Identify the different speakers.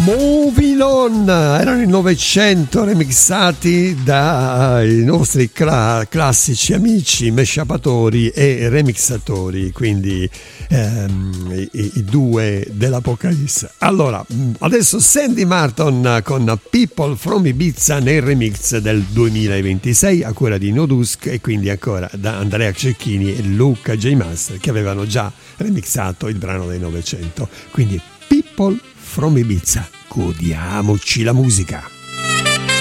Speaker 1: Moving On, erano i 900 remixati dai nostri classici amici mesciapatori e remixatori, quindi i due dell'Apocalisse. Allora, adesso Sandy Martin con People from Ibiza nel remix del 2026 a cura di No Dusk, e quindi ancora da Andrea Cecchini e Luca J. Master, che avevano già remixato il brano dei 900. Quindi People from Ibiza, godiamoci la musica.